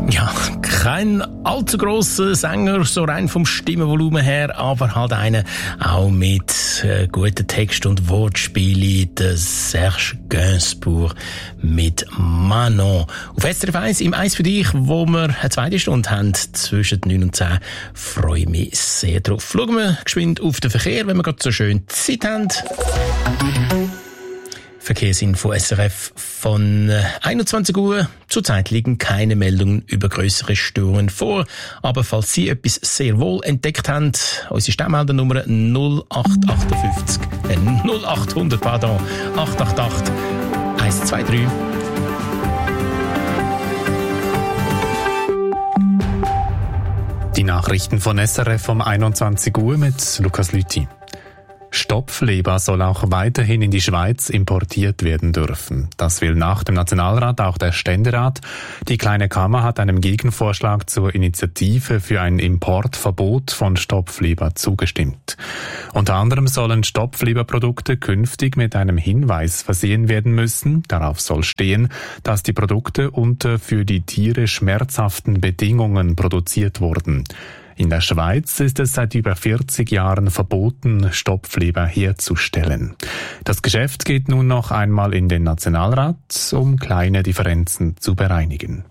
Ja, kein allzu grosser Sänger, so rein vom Stimmenvolumen her, aber halt einer auch mit guten Text und Wortspielen, der Serge Gainsbourg mit Manon. Auf SRF 1 im Eis für dich, wo wir eine zweite Stunde haben, zwischen 9 und 10, freue ich mich sehr drauf. Schauen wir geschwind auf den Verkehr, wenn wir gerade so schön Zeit haben. Verkehrsinfo SRF von 21 Uhr. Zurzeit liegen keine Meldungen über grössere Störungen vor. Aber falls Sie etwas sehr wohl entdeckt haben, unsere Stammmeldernummer 0800 888 123. Die Nachrichten von SRF um 21 Uhr mit Lukas Lüthi. Stopfleber soll auch weiterhin in die Schweiz importiert werden dürfen. Das will nach dem Nationalrat auch der Ständerat. Die Kleine Kammer hat einem Gegenvorschlag zur Initiative für ein Importverbot von Stopfleber zugestimmt. Unter anderem sollen Stopfleberprodukte künftig mit einem Hinweis versehen werden müssen. Darauf soll stehen, dass die Produkte unter für die Tiere schmerzhaften Bedingungen produziert wurden. In der Schweiz ist es seit über 40 Jahren verboten, Stopfleber herzustellen. Das Geschäft geht nun noch einmal in den Nationalrat, um kleine Differenzen zu bereinigen.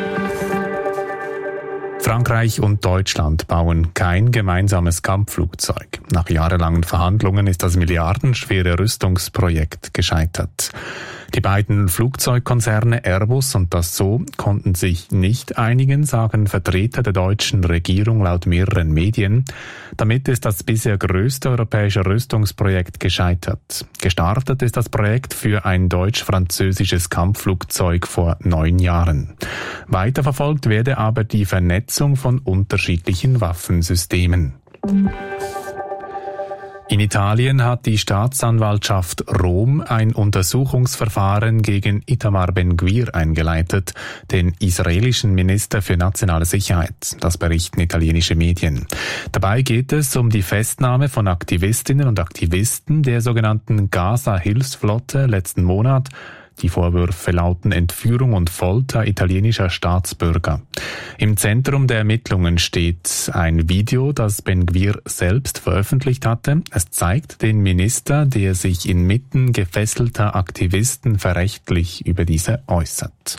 Frankreich und Deutschland bauen kein gemeinsames Kampfflugzeug. Nach jahrelangen Verhandlungen ist das milliardenschwere Rüstungsprojekt gescheitert. Die beiden Flugzeugkonzerne Airbus und Dassault konnten sich nicht einigen, sagen Vertreter der deutschen Regierung laut mehreren Medien. Damit ist das bisher größte europäische Rüstungsprojekt gescheitert. Gestartet ist das Projekt für ein deutsch-französisches Kampfflugzeug vor 9 Jahren. Weiterverfolgt werde aber die Vernetzung von unterschiedlichen Waffensystemen. In Italien hat die Staatsanwaltschaft Rom ein Untersuchungsverfahren gegen Itamar Ben-Gvir eingeleitet, den israelischen Minister für nationale Sicherheit. Das berichten italienische Medien. Dabei geht es um die Festnahme von Aktivistinnen und Aktivisten der sogenannten Gaza-Hilfsflotte letzten Monat. Die Vorwürfe lauten Entführung und Folter italienischer Staatsbürger. Im Zentrum der Ermittlungen steht ein Video, das Ben-Gvir selbst veröffentlicht hatte. Es zeigt den Minister, der sich inmitten gefesselter Aktivisten verächtlich über diese äußert.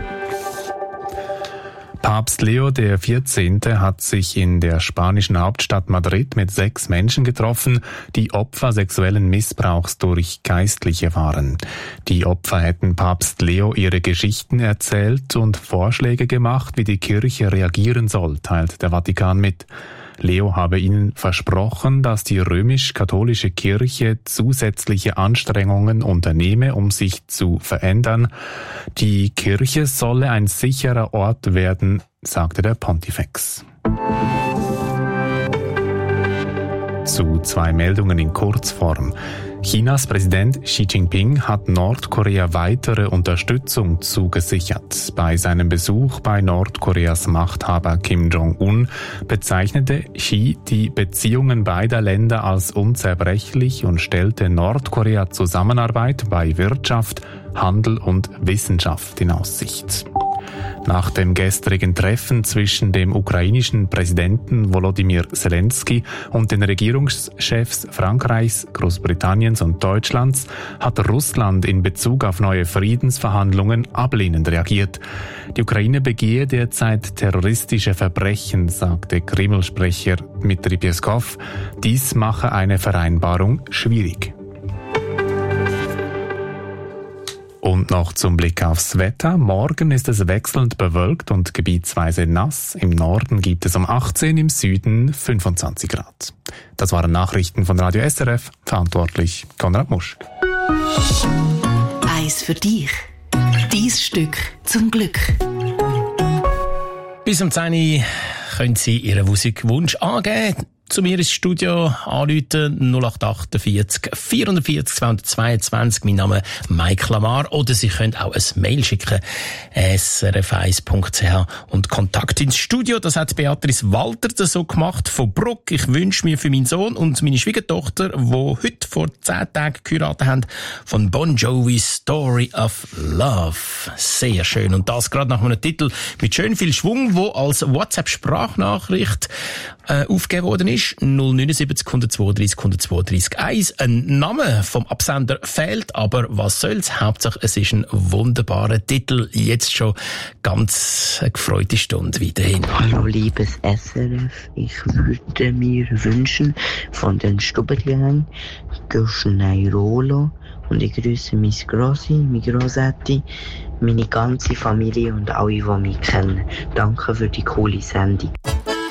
Papst Leo XIV. Hat sich in der spanischen Hauptstadt Madrid mit 6 Menschen getroffen, die Opfer sexuellen Missbrauchs durch Geistliche waren. Die Opfer hätten Papst Leo ihre Geschichten erzählt und Vorschläge gemacht, wie die Kirche reagieren soll, teilt der Vatikan mit. Leo habe ihnen versprochen, dass die römisch-katholische Kirche zusätzliche Anstrengungen unternehme, um sich zu verändern. Die Kirche solle ein sicherer Ort werden, sagte der Pontifex. Zu 2 Meldungen in Kurzform. Chinas Präsident Xi Jinping hat Nordkorea weitere Unterstützung zugesichert. Bei seinem Besuch bei Nordkoreas Machthaber Kim Jong-un bezeichnete Xi die Beziehungen beider Länder als unzerbrechlich und stellte Nordkorea Zusammenarbeit bei Wirtschaft, Handel und Wissenschaft in Aussicht. Nach dem gestrigen Treffen zwischen dem ukrainischen Präsidenten Volodymyr Zelensky und den Regierungschefs Frankreichs, Großbritanniens und Deutschlands hat Russland in Bezug auf neue Friedensverhandlungen ablehnend reagiert. Die Ukraine begehe derzeit terroristische Verbrechen, sagte Kreml-Sprecher Dmitry Peskov. Dies mache eine Vereinbarung schwierig. Und noch zum Blick aufs Wetter. Morgen ist es wechselnd bewölkt und gebietsweise nass. Im Norden gibt es um 18, im Süden 25 Grad. Das waren Nachrichten von Radio SRF. Verantwortlich Konrad Muschk. Eis für dich. Dein Stück zum Glück. Bis um 10 Uhr können Sie Ihren Musikwunsch angeben. zu mir ins Studio anrufen, 0848 440 222. Mein Name ist Mike Lamar. Oder Sie können auch ein Mail schicken, srf1.ch und Kontakt ins Studio. Das hat Beatrice Walter so gemacht von Bruck. Ich wünsche mir für meinen Sohn und meine Schwiegertochter, die heute vor 10 Tagen geheiratet haben, von Bon Jovi Story of Love. Sehr schön. Und das gerade nach einem Titel mit schön viel Schwung, wo als WhatsApp-Sprachnachricht aufgegeben worden ist. 079 132 132 1. Ein Name vom Absender fehlt, aber was soll's? Hauptsache, es ist ein wunderbarer Titel. Jetzt schon ganz eine gefreute Stunde weiterhin. Hallo liebes SRF, ich würde mir wünschen von den Stubengang Gürschnei Rolo und ich grüße meine Grossi, meine Grossetti, meine ganze Familie und alle, die mich kennen. Danke für die coole Sendung.